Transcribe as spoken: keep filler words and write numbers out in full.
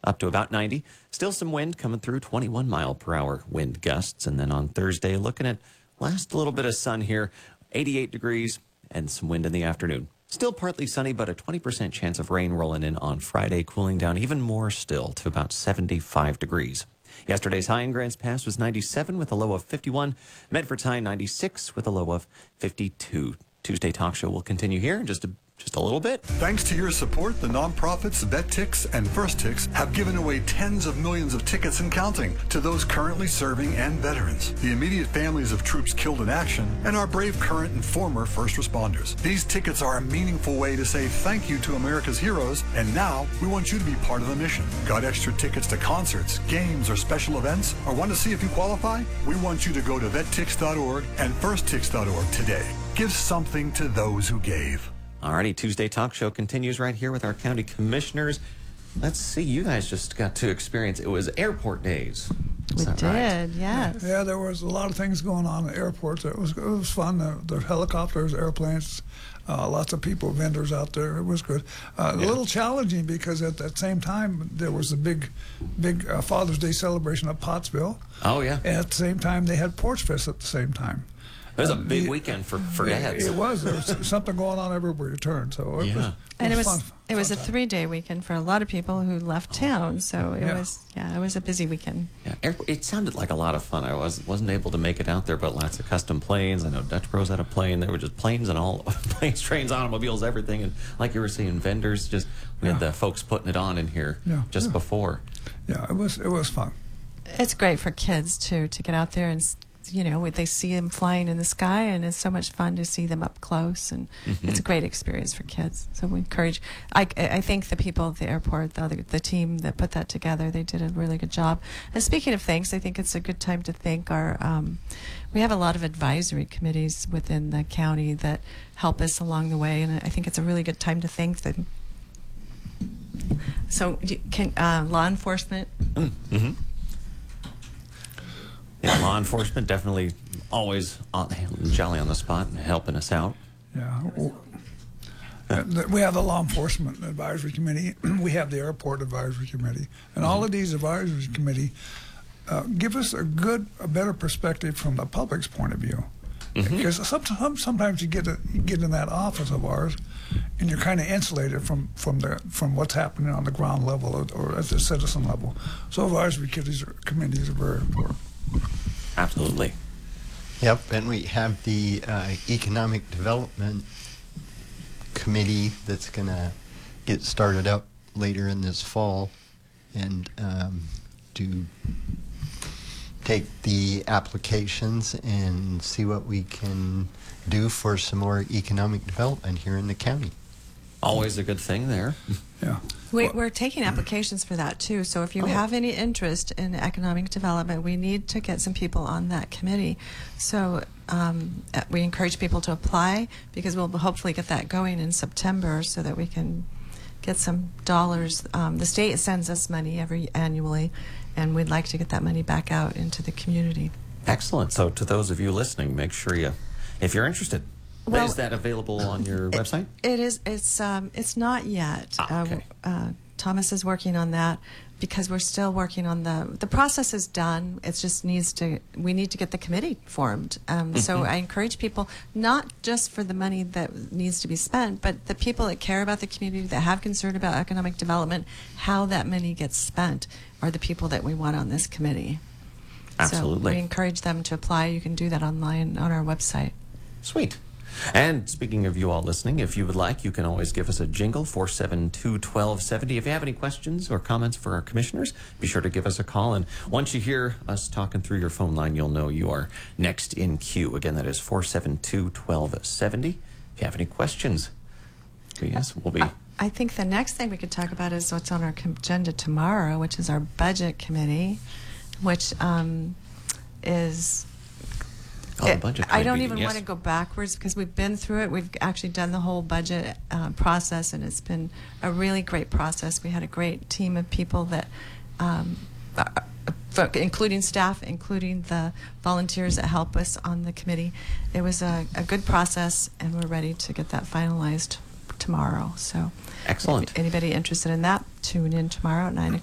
up to about ninety. Still some wind coming through, twenty-one mile per hour wind gusts. And then on Thursday, looking at last little bit of sun here, eighty-eight degrees and some wind in the afternoon. Still partly sunny, but a twenty percent chance of rain rolling in on Friday, cooling down even more still to about seventy-five degrees. Yesterday's high in Grants Pass was ninety-seven with a low of fifty-one. Medford's high ninety-six with a low of fifty-two. Tuesday Talk Show will continue here in just a Just a little bit. Thanks to your support, the nonprofits VetTix and FirstTix have given away tens of millions of tickets and counting to those currently serving and veterans, the immediate families of troops killed in action, and our brave current and former first responders. These tickets are a meaningful way to say thank you to America's heroes, and now we want you to be part of the mission. Got extra tickets to concerts, games, or special events, or want to see if you qualify? We want you to go to vet tix dot org and first tix dot org today. Give something to those who gave. Alrighty, Tuesday Talk Show continues right here with our county commissioners. Let's see, you guys just got to experience, it was airport days. Is we that did, right? yes. Yeah, there was a lot of things going on at airports. It was it was fun. The, the helicopters, airplanes, uh, lots of people, vendors out there. It was good. Uh, Yeah. A little challenging because at that same time there was a big, big uh, Father's Day celebration at Pottsville. Oh, yeah. And at the same time they had Porch Fest at the same time. It was a Um, big it- weekend for, for It, dads. it was. There was something going on everywhere you turned. So it Yeah. was, it And it was fun. it was a fun time. three-day weekend for a lot of people who left town. So it Yeah. was yeah, it was a busy weekend. Yeah, air, it sounded like a lot of fun. I was, wasn't able to make it out there, but lots of custom planes. I know Dutch Bros had a plane. There were just planes and all, planes, trains, automobiles, everything. And like you were saying, vendors, just, we had Yeah. the folks putting it on in here Yeah, just yeah. before. Yeah, it was it was fun. It's great for kids too to get out there and s- you know they see them flying in the sky, and it's so much fun to see them up close, and Mm-hmm. it's a great experience for kids. So we encourage. I, I think the people at the airport, the other, the team that put that together, they did a really good job. And speaking of thanks, I think it's a good time to thank our. Um, we have a lot of advisory committees within the county that help us along the way, and I think it's a really good time to thank them. So, do- can uh, law enforcement. Mm-hmm. Yeah, law enforcement definitely always on, jolly on the spot and helping us out. Yeah. Well, uh, th- we have the Law Enforcement Advisory Committee. We have the Airport Advisory Committee. And all of these advisory committee uh, give us a good, a better perspective from the public's point of view. Mhm. Because sometimes, sometimes you get a, you get in that office of ours, and you're kind of insulated from from the from what's happening on the ground level or, or at the citizen level. So advisory committees are, committees are very important. Absolutely. Yep, and we have the uh, Economic Development Committee that's going to get started up later in this fall and um, to take the applications and see what we can do for some more economic development here in the county. Always a good thing there. Yeah. We, Well- we're taking applications for that too. So if you Oh. have any interest in economic development, we need to get some people on that committee. So um, uh, we encourage people to apply because we'll hopefully get that going in September so that we can get some dollars. Um, the state sends us money every annually, and we'd like to get that money back out into the community. Excellent. So to those of you listening, make sure you, if you're interested, Well, is that available on your website? It is. It's. Um, it's not yet. Ah, okay. uh, uh, Thomas is working on that because we're still working on the. The process is done. It just needs to. We need to get the committee formed. Um, So Mhm. I encourage people, not just for the money that needs to be spent, but the people that care about the community, that have concern about economic development, how that money gets spent, are the people that we want on this committee. So Absolutely. we encourage them to apply. You can do that online on our website. Sweet. And speaking of you all listening, if you would like, you can always give us a jingle, four seven two, one two seven zero. If you have any questions or comments for our commissioners, be sure to give us a call. And once you hear us talking through your phone line, you'll know you are next in queue. Again, that is four seven two, one two seven zero. If you have any questions, yes, we'll be... I- I think the next thing we could talk about is what's on our com- agenda tomorrow, which is our budget committee, which um, is... Oh, the it- budget I committee don't meeting, even yes. want to go backwards because we've been through it. We've actually done the whole budget uh, process, and it's been a really great process. We had a great team of people that... Um, uh, for- including staff, including the volunteers that help us on the committee. It was a, a good process, and we're ready to get that finalized tomorrow. So, Excellent. if anybody interested in that, tune in tomorrow at nine